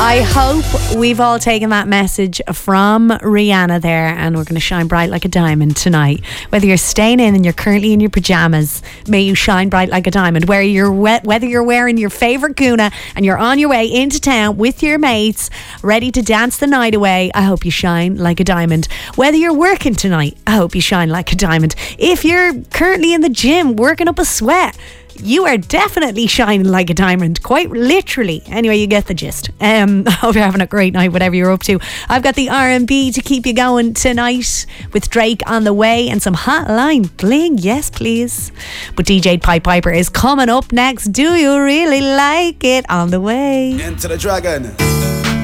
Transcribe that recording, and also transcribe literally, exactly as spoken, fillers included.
I hope we've all taken that message from Rihanna there, and we're going to shine bright like a diamond tonight. Whether you're staying in and you're currently in your pajamas, may you shine bright like a diamond. Where you're wet, whether you're wearing your favourite Guna and you're on your way into town with your mates, ready to dance the night away, I hope you shine like a diamond. Whether you're working tonight, I hope you shine like a diamond. If you're currently in the gym working up a sweat, you are definitely shining like a diamond, quite literally. Anyway, you get the gist. Um, I hope you're having a great night, whatever you're up to. I've got the R and B to keep you going tonight with Drake on the way and some Hotline Bling, yes please. But D J Pied Piper is coming up next. Do you really like it? On the way. Enter the Dragon.